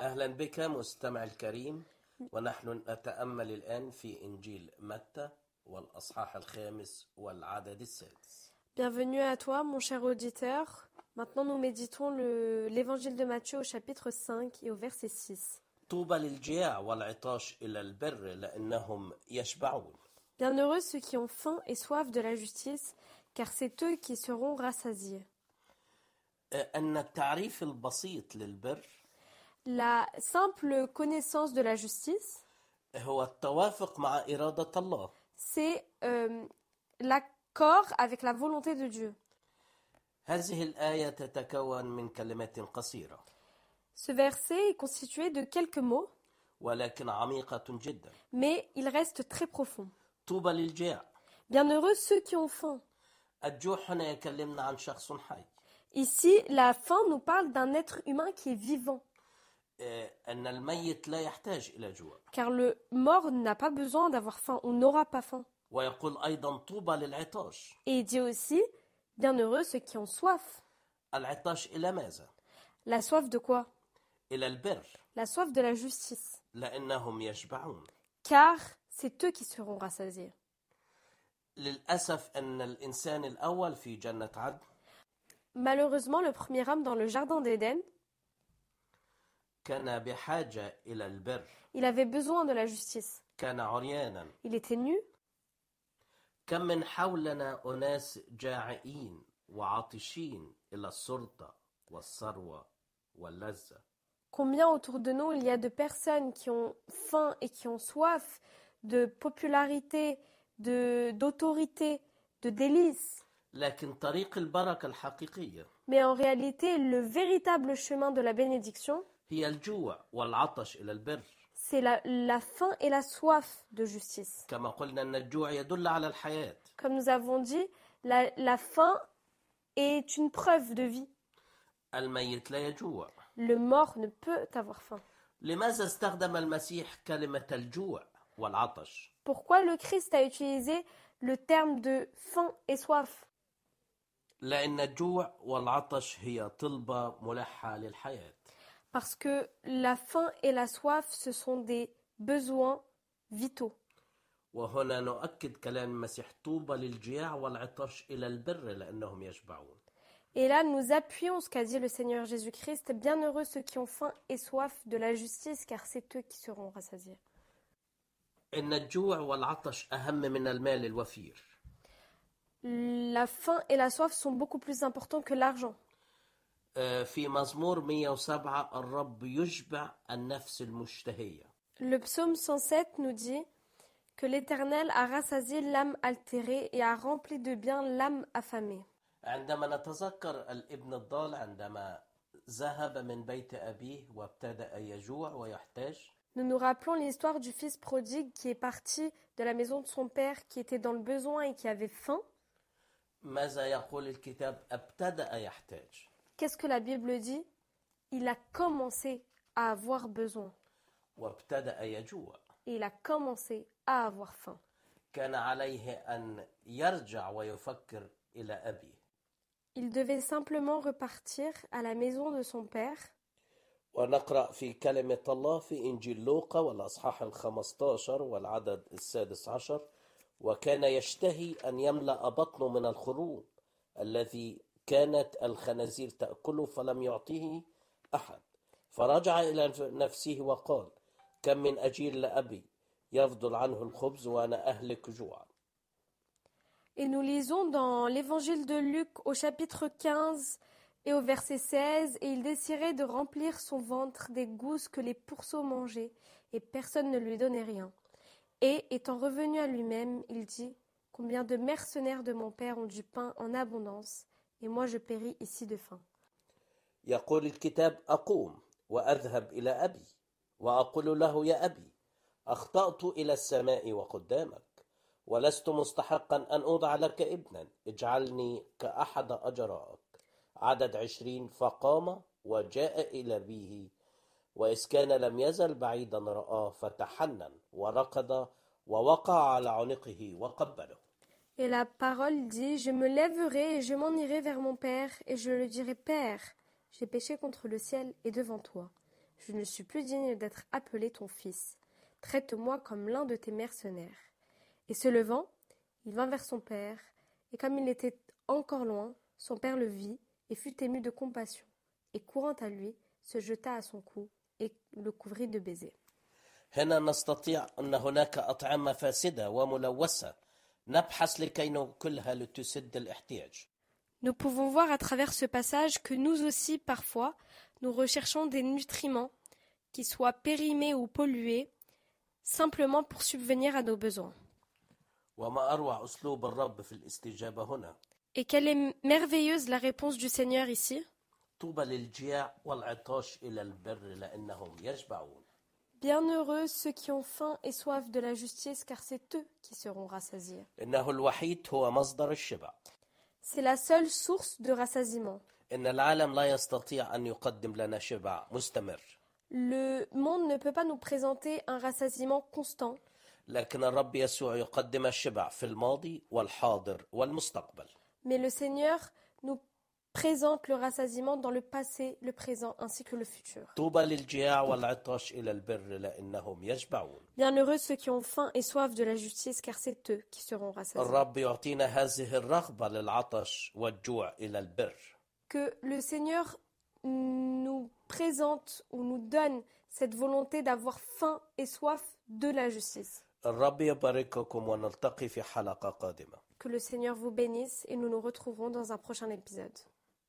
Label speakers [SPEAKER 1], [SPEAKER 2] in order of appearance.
[SPEAKER 1] أهلا بك مستمع الكريم، ونحن نتأمل الآن في إنجيل متى والأصحاح 5 والعدد 6.
[SPEAKER 2] Bienvenue à toi, mon cher auditeur. Maintenant, nous méditons l'évangile de Matthieu au chapitre 5 et au verset 6.
[SPEAKER 1] طوبى للجياع والعطاش إلى البر لأنهم يشبعون.
[SPEAKER 2] Bienheureux ceux qui ont faim et soif de la justice, car c'est eux qui seront rassasiés.
[SPEAKER 1] أن التعريف البسيط للبر
[SPEAKER 2] La simple connaissance de la justice,
[SPEAKER 1] هو التوافق مع إرادة الله.
[SPEAKER 2] c'est l'accord avec la volonté de Dieu.
[SPEAKER 1] هذه الآية تتكون من كلمات قصيرة
[SPEAKER 2] Ce verset est constitué de quelques mots,
[SPEAKER 1] ولكن عميقة جدا.
[SPEAKER 2] mais il reste très profond.
[SPEAKER 1] طوبى للجياع.
[SPEAKER 2] Bienheureux ceux qui ont faim.
[SPEAKER 1] الجوع هنا يكلمنا عن شخص حي.
[SPEAKER 2] Ici, la faim nous parle d'un être humain qui est vivant,
[SPEAKER 1] أن الميت لا يحتاج إلى جوع.
[SPEAKER 2] car le mort n'a pas besoin d'avoir faim ou n'aura pas faim.
[SPEAKER 1] ويقول أيضا طوبى للعطاش.
[SPEAKER 2] Et il dit aussi, bienheureux ceux qui ont soif.
[SPEAKER 1] العطاش إلى ماذا؟
[SPEAKER 2] La soif de quoi?
[SPEAKER 1] إلى البر
[SPEAKER 2] La soif de la justice,
[SPEAKER 1] لأنهم يشبعون.
[SPEAKER 2] car c'est eux qui seront rassasiés.
[SPEAKER 1] للأسف أن الإنسان الأول في جنة عدن
[SPEAKER 2] Malheureusement, le premier homme dans le jardin d'Éden,
[SPEAKER 1] كان بحاجة إلى البر.
[SPEAKER 2] il avait besoin de la justice.
[SPEAKER 1] كان عريانا.
[SPEAKER 2] Il était nu.
[SPEAKER 1] كم من حولنا أناس جائعين وعاطشين إلى السلطة والثروة واللذة.
[SPEAKER 2] Combien autour de nous il y a de personnes qui ont faim et qui ont soif de popularité, d'autorité, de délices.
[SPEAKER 1] لكن طريق البركة الحقيقية
[SPEAKER 2] Mais en réalité, le véritable chemin de la bénédiction,
[SPEAKER 1] هي الجوع والعطش إلى البر.
[SPEAKER 2] c'est la faim et la soif de justice.
[SPEAKER 1] كما قلنا أن الجوع يدل على الحياة.
[SPEAKER 2] Comme nous avons dit, la faim est une preuve de vie.
[SPEAKER 1] الميت لا يجوع.
[SPEAKER 2] Le mort ne peut avoir faim.
[SPEAKER 1] لماذا استخدم المسيح كلمة الجوع والعطش؟
[SPEAKER 2] Pourquoi le Christ a utilisé le terme de faim et soif?
[SPEAKER 1] لأن الجوع والعطش هي طلبة ملحة للحياة.
[SPEAKER 2] Parce que la faim et la soif, ce sont des besoins vitaux.
[SPEAKER 1] وهنا نؤكد كلام المسيح طوبى للجياع والعطش إلى البر لأنهم يشبعون.
[SPEAKER 2] Et là, nous appuyons ce qu'a dit le Seigneur Jésus-Christ. Bienheureux ceux qui ont faim et soif de la justice, car c'est eux qui seront rassasiés.
[SPEAKER 1] إن الجوع والعطش أهم من المال الوفير.
[SPEAKER 2] La faim et la soif sont beaucoup plus importants que l'argent.
[SPEAKER 1] في مزمور 107 الرب يشبع النفس المشتهية.
[SPEAKER 2] Le psaume 107 nous dit que l'Éternel a rassasié l'âme altérée et a rempli de bien l'âme affamée.
[SPEAKER 1] عندما نتذكر الابن الضال عندما ذهب من بيت أبيه وابتدأ يجوع ويحتاج.
[SPEAKER 2] Nous nous rappelons l'histoire du fils prodigue qui est parti de la maison de son père, qui était dans le besoin et qui avait faim.
[SPEAKER 1] ماذا يقول الكتاب؟ ابتدأ يحتاج.
[SPEAKER 2] Qu'est-ce que la Bible dit? Il a commencé à avoir besoin.
[SPEAKER 1] وابتدأ يجوع.
[SPEAKER 2] Et il a commencé à avoir faim.
[SPEAKER 1] كان عليه أن يرجع ويفكر إلى أبيه.
[SPEAKER 2] Il devait simplement repartir à la maison de son père.
[SPEAKER 1] ونقرأ في كلمة الله في إنجيل لوقا والأصحاح 15 والعدد 16. وكان يشتهي أن يملأ بطنه من الخروم الذي كانت الخنازير تأكله فلم يعطيه أحد، فرجع إلى نفسه وقال كم من أجير لأبي يفضل عنه الخبز وأنا أهلك جوعا.
[SPEAKER 2] Et nous lisons dans l'évangile de Luc au chapitre 15 et au verset 16, « Et il désirait de remplir son ventre des gousses que les pourceaux mangeaient, et personne ne lui donnait rien. Et, étant revenu à lui-même, il dit, « Combien de mercenaires de mon père ont du pain en abondance, et moi je péris ici de faim. »
[SPEAKER 1] يقول الكتاب أقوم وأذهب إلى أبي وأقول له يا أبي أخطأت إلى السماء وقدامك ولست مستحقا أن أوضع لك ابنا اجعلني كأحد أجرائك. عدد 20 فقام وجاء إلى أبيه وإذ كان لم يزل بعيدا رآه فتحنن وركض ووقع على عنقه وقبله.
[SPEAKER 2] Et la parole dit, « Je me lèverai et je m'en irai vers mon père, et je le dirai, Père, j'ai péché contre le ciel et devant toi. Je ne suis plus digne d'être appelé ton fils. Traite-moi comme l'un de tes mercenaires. Et se levant, il vint vers son père, et comme il était encore loin, son père le vit et fut ému de compassion, et courant à lui, se jeta à son cou et le couvrit de baisers.
[SPEAKER 1] هنا نستطيع أن هناك أطعمة فاسدة وملوثة نبحث لكي نأكلها لتسد الاحتياج.
[SPEAKER 2] Nous pouvons voir à travers ce passage que nous aussi, parfois, nous recherchons des nutriments qui soient périmés ou pollués, simplement pour subvenir à nos besoins.
[SPEAKER 1] وما أروع أسلوب الرب في الاستجابة هنا.
[SPEAKER 2] Et quelle est merveilleuse la réponse du Seigneur ici.
[SPEAKER 1] طوبى للجياع والعطاش إلى البر لأنهم يشبعون.
[SPEAKER 2] Bienheureux ceux qui ont faim et soif de la justice, car c'est eux qui seront rassasiés.
[SPEAKER 1] إنه الوحيد هو مصدر الشبع.
[SPEAKER 2] C'est la seule source de rassasiement.
[SPEAKER 1] إن العالم لا يستطيع أن يقدم لنا شبع مستمر.
[SPEAKER 2] Le monde ne peut pas nous présenter un rassasiement constant.
[SPEAKER 1] لكن الرب يسوع يقدم الشبع في الماضي والحاضر والمستقبل.
[SPEAKER 2] Mais le Seigneur nous présente le rassasiement dans le passé, le présent ainsi que le futur.
[SPEAKER 1] طوبى للجياع والعطاش إلى البر لأنهم يشبعون.
[SPEAKER 2] Bienheureux ceux qui ont faim et soif de la justice, car c'est eux qui seront rassasiés.
[SPEAKER 1] الرب يعطينا هذه الرغبة للعطش والجوع إلى البر.
[SPEAKER 2] Que le Seigneur nous présente ou nous donne cette volonté d'avoir faim et soif de la justice.
[SPEAKER 1] الرب يبارككم ونلتقي في حلقة قادمة.
[SPEAKER 2] Que le Seigneur vous bénisse et nous nous retrouverons dans un prochain épisode.